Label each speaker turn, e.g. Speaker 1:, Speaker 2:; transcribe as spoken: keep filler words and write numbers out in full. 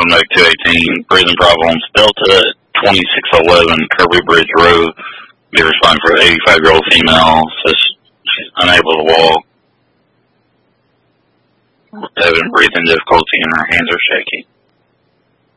Speaker 1: Roanoke two eighteen, breathing problems. Delta twenty-six eleven, Kirby Bridge Road. Be responding for an eighty-five-year-old female. Says she's unable to walk. Having breathing difficulty and her hands are shaky.